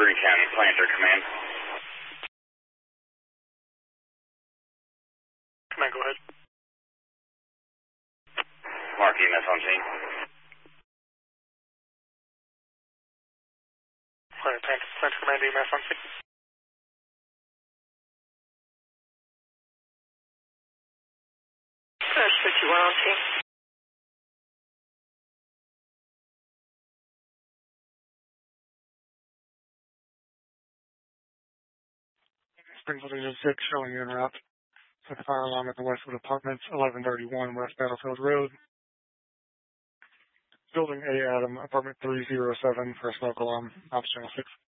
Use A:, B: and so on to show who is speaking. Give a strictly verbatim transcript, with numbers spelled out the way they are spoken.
A: Greene County, Planter Command.
B: Command, go ahead.
A: Mark E M S on scene.
B: Planter, Planter Command, E M S on scene.
C: Crash fifty-one on scene.
B: Springfield Union six showing you en route to the fire alarm at the Westwood Apartments, eleven thirty-one West Battlefield Road. Building A, Adam, apartment three oh seven for a smoke alarm, ops channel six.